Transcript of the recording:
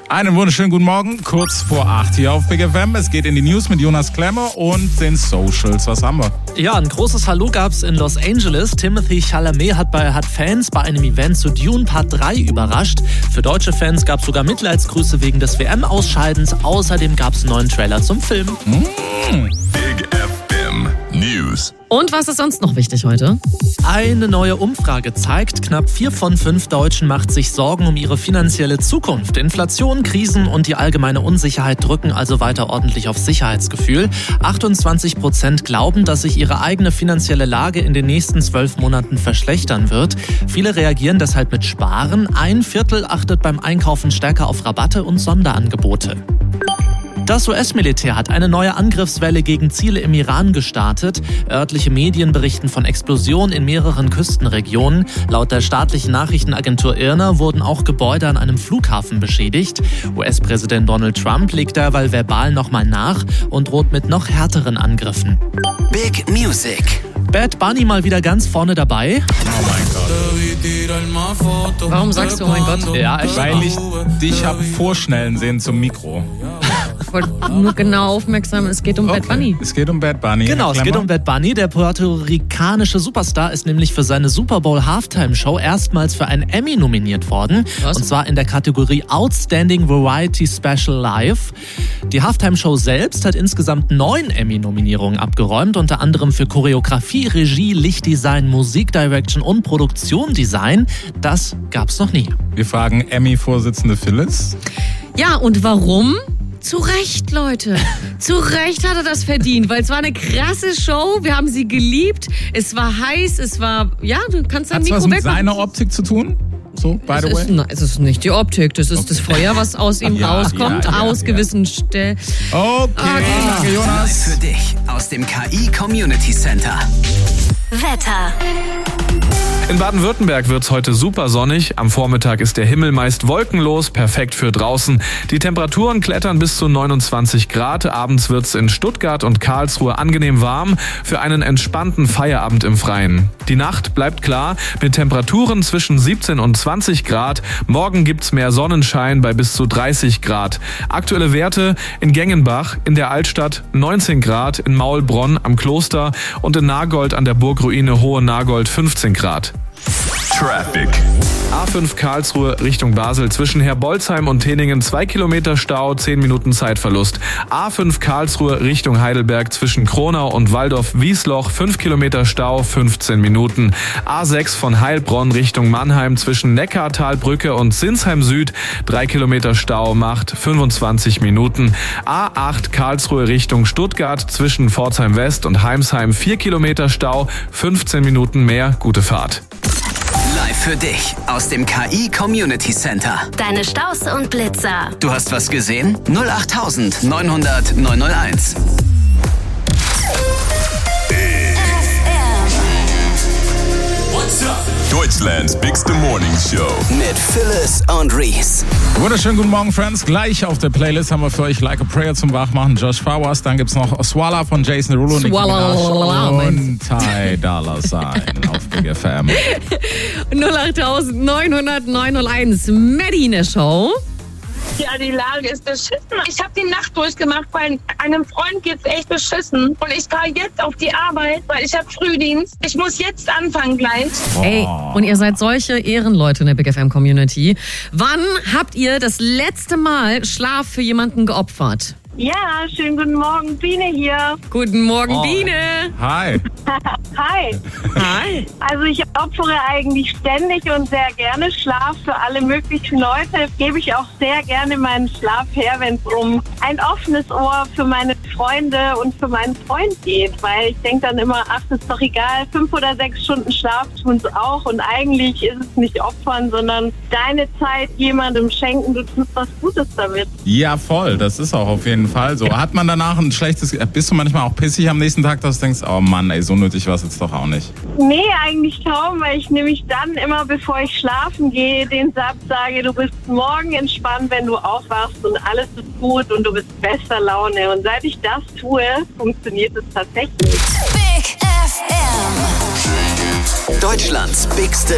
Einen wunderschönen guten Morgen, kurz vor 8 hier auf Big FM. Es geht in die News mit Jonas Klemmer und den Socials. Was haben wir? Ja, ein großes Hallo gab's in Los Angeles. Timothée Chalamet hat Fans bei einem Event zu Dune Part 3 überrascht. Für deutsche Fans gab's sogar Mitleidsgrüße wegen des WM-Ausscheidens. Außerdem gab's einen neuen Trailer zum Film. Big FM News. Und was ist sonst noch wichtig heute? Eine neue Umfrage zeigt, knapp 4 von 5 Deutschen macht sich Sorgen um ihre finanzielle Zukunft. Inflation, Krisen und die allgemeine Unsicherheit drücken also weiter ordentlich aufs Sicherheitsgefühl. 28% glauben, dass sich ihre eigene finanzielle Lage in den nächsten 12 Monaten verschlechtern wird. Viele reagieren deshalb mit Sparen. 1/4 achtet beim Einkaufen stärker auf Rabatte und Sonderangebote. Das US-Militär hat eine neue Angriffswelle gegen Ziele im Iran gestartet. Örtliche Medien berichten von Explosionen in mehreren Küstenregionen. Laut der staatlichen Nachrichtenagentur IRNA wurden auch Gebäude an einem Flughafen beschädigt. US-Präsident Donald Trump legt derweil verbal nochmal nach und droht mit noch härteren Angriffen. Big Music. Bad Bunny mal wieder ganz vorne dabei. Oh mein Gott. Warum sagst du, oh mein Gott? Ja, Weil ich dich habe vorschnellen sehen zum Mikro. Ich wollte nur genau aufmerksam, es geht um Bad Bunny. Es geht um Bad Bunny. Genau, Herr es geht Klemmer? um Bad Bunny. Der puerto-ricanische Superstar ist nämlich für seine Super Bowl Halftime-Show erstmals für einen Emmy nominiert worden. Was? Und zwar in der Kategorie Outstanding Variety Special Live. Die Halftime-Show selbst hat insgesamt 9 Emmy-Nominierungen abgeräumt, unter anderem für Choreografie, Regie, Lichtdesign, Musikdirection und Produktiondesign. Das gab's noch nie. Wir fragen Emmy-Vorsitzende Phyllis. Ja, und warum? Zu Recht, Leute. Zu Recht hat er das verdient, weil es war eine krasse Show. Wir haben sie geliebt. Es war heiß, es war, ja, du kannst dein Hat es Mikro was mit wegmachen. seiner Optik zu tun? So, by the way? Es ist nicht die Optik, das ist das Feuer, was aus ihm Ja, rauskommt, ja, aus ja. gewissen Stellen. Okay, danke Jonas. Für dich aus dem KI Community Center. Wetter. In Baden-Württemberg wird's heute super sonnig. Am Vormittag ist der Himmel meist wolkenlos, perfekt für draußen. Die Temperaturen klettern bis zu 29 Grad. Abends wird's in Stuttgart und Karlsruhe angenehm warm für einen entspannten Feierabend im Freien. Die Nacht bleibt klar mit Temperaturen zwischen 17 und 20 Grad. Morgen gibt's mehr Sonnenschein bei bis zu 30 Grad. Aktuelle Werte in Gengenbach, in der Altstadt 19 Grad, in Maulbronn am Kloster und in Nagold an der Burgruine Hohe Nagold 15 Grad. Traffic. A5 Karlsruhe Richtung Basel zwischen Herbolzheim und Teningen 2 Kilometer Stau, 10 Minuten Zeitverlust. A5 Karlsruhe Richtung Heidelberg zwischen Kronau und Waldorf-Wiesloch 5 Kilometer Stau, 15 Minuten. A6 von Heilbronn Richtung Mannheim zwischen Neckartalbrücke und Sinsheim Süd 3 Kilometer Stau, macht 25 Minuten. A8 Karlsruhe Richtung Stuttgart zwischen Pforzheim West und Heimsheim 4 Kilometer Stau, 15 Minuten mehr, gute Fahrt. Live für dich aus dem KI Community Center. Deine Staus und Blitzer. Du hast was gesehen? 08000 900 901. Deutschlands bigste Morning Show. Mit Phyllis und Reese. Wunderschönen guten Morgen, Friends. Gleich auf der Playlist haben wir für euch Like a Prayer zum Wachmachen, Josh Flowers. Dann gibt's noch Swalla von Jason Derulo, Nicki Minaj und Ty Dolla $ign auf Big FM. 08000 900 901. Maddie in der Show. Ja, die Lage ist beschissen. Ich habe die Nacht durchgemacht, weil einem Freund geht's echt beschissen. Und ich fahre jetzt auf die Arbeit, weil ich habe Frühdienst. Ich muss jetzt anfangen gleich. Ey, und ihr seid solche Ehrenleute in der Big FM Community. Wann habt ihr das letzte Mal Schlaf für jemanden geopfert? Ja, schönen guten Morgen, Biene hier. Guten Morgen, Biene. Hi. Hi. Hi. Also ich opfere eigentlich ständig und sehr gerne Schlaf für alle möglichen Leute. Gebe ich auch sehr gerne meinen Schlaf her, wenn es um ein offenes Ohr für meine Freunde und für meinen Freund geht. Weil ich denke dann immer, ach, das ist doch egal, 5 oder 6 Stunden Schlaf tun es auch. Und eigentlich ist es nicht opfern, sondern deine Zeit jemandem schenken. Du tust was Gutes damit. Ja, voll. Das ist auch auf jeden Fall so. Hat man danach ein schlechtes... Bist du manchmal auch pissig am nächsten Tag, dass du denkst, oh Mann, ey, so nötig war es jetzt doch auch nicht? Nee, eigentlich kaum, weil ich nämlich dann immer, bevor ich schlafen gehe, den Satz sage, du bist morgen entspannt, wenn du aufwachst und alles ist gut und du bist bester Laune. Und seit ich das tue, funktioniert es tatsächlich. Big FM. Deutschlands bigste